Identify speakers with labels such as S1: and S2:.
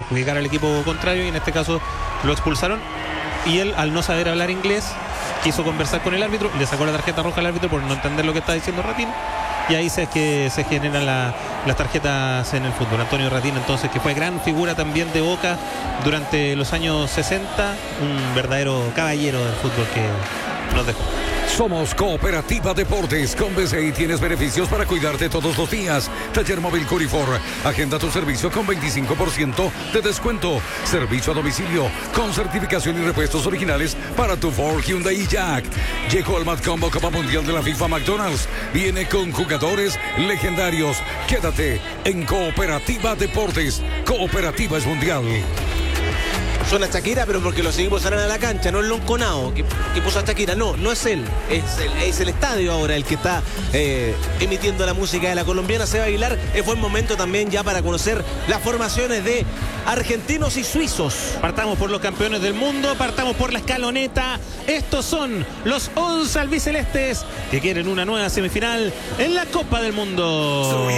S1: perjudicar al equipo contrario, y en este caso lo expulsaron. Y él, al no saber hablar inglés, quiso conversar con el árbitro, le sacó la tarjeta roja al árbitro por no entender lo que está diciendo Ratín, y ahí es que se generan las tarjetas en el fútbol. Antonio Ratín, entonces, que fue gran figura también de Boca durante los años 60, un verdadero caballero del fútbol que nos dejó.
S2: Somos Cooperativa Deportes. Con BCI tienes beneficios para cuidarte todos los días. Taller móvil Curifor. Agenda tu servicio con 25% de descuento. Servicio a domicilio con certificación y repuestos originales para tu Ford, Hyundai y Jack. Llegó al Mad Combo Copa Mundial de la FIFA McDonald's. Viene con jugadores legendarios. Quédate en Cooperativa Deportes. Cooperativa es mundial.
S3: Suena Shakira, pero porque lo seguimos saliendo a la cancha, no el lonconao que puso a Shakira. No es él, es el estadio ahora el que está emitiendo la música de la colombiana. Se va a bailar. Es buen momento también ya para conocer las formaciones de argentinos y suizos.
S1: Partamos por los campeones del mundo, partamos por la escaloneta. Estos son los 11 albicelestes que quieren una nueva semifinal en la Copa del Mundo.